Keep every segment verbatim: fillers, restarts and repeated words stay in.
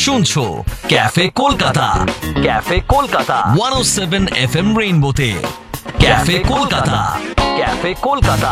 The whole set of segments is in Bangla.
শুনছো ক্যাফে কলকাতা, ক্যাফে কলকাতা একশো সাত F M রেইনবোতে। Cafe Kolkata, cafe Kolkata.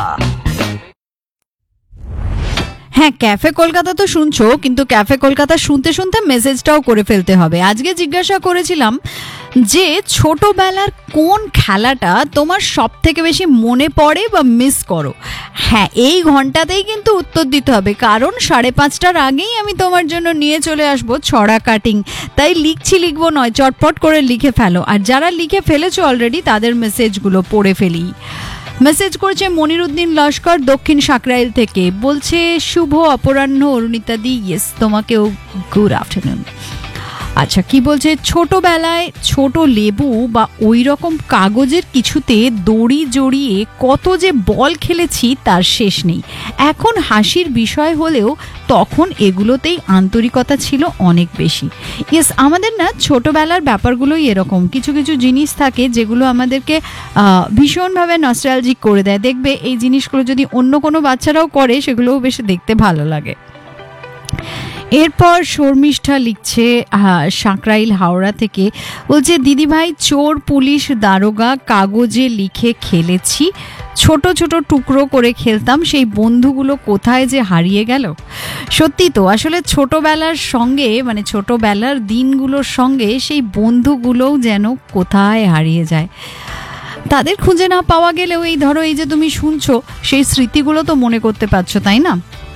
হ্যাঁ, ক্যাফে কলকাতা তো শুনছো, কিন্তু ক্যাফে কলকাতা শুনতে শুনতে মেসেজটাও করে ফেলতে হবে। আজকে জিজ্ঞাসা করেছিলাম যে ছোটবেলার কোন খেলাটা তোমার সব থেকে বেশি মনে পড়ে বা মিস করো। হ্যাঁ, এই ঘন্টাতেই কিন্তু উত্তর দিতে হবে, কারণ সাড়ে পাঁচটার আগেই আমি তোমার জন্য নিয়ে চলে আসবো ছড়া কাটিং। তাই লিখছি লিখবো নয়, চটপট করে লিখে ফেলো। আর যারা লিখে ফেলেছো অলরেডি তাদের মেসেজগুলো পড়ে ফেলি। মেসেজ করেছে মনিরুদ্দিন লস্কর দক্ষিণ সাকরাইল থেকে, বলছে শুভ অপরাহ্ন অরুণিতা দি। ইয়েস, তোমাকেও গুড আফটারনুন। আচ্ছা, কি বলছে, ছোটবেলায় ছোট লেবু বা ওই রকম কাগজের কিছুতে দড়ি জড়িয়ে কত যে বল খেলেছি তার শেষ নেই। এখন হাসির বিষয় হলেও তখন এগুলোতেই আন্তরিকতা ছিল অনেক বেশি। ইয়েস, আমাদের না ছোটবেলার ব্যাপারগুলোই এরকম, কিছু কিছু জিনিস থাকে যেগুলো আমাদেরকে ভীষণভাবে নস্টালজিক করে দেয়। দেখবে এই জিনিসগুলো যদি অন্য কোনো বাচ্চারাও করে সেগুলোও বেশ দেখতে ভালো লাগে। এরপর শর্মিষ্ঠা লিখছে সাকরাইল হাওড়া থেকে, বলছে দিদিভাই চোর পুলিশ দারোগা কাগজে লিখে খেলেছি, ছোট ছোট টুকরো করে খেলতাম, সেই বন্ধুগুলো কোথায় যে হারিয়ে গেল। সত্যি তো, আসলে ছোটবেলার সঙ্গে মানে ছোটবেলার দিনগুলোর সঙ্গে সেই বন্ধুগুলোও যেন কোথায় হারিয়ে যায়। তাদের খুঁজে না পাওয়া গেলেও এই ধরো এই যে তুমি শুনছো সেই স্মৃতিগুলো তো মনে করতে পারছো, তাই না?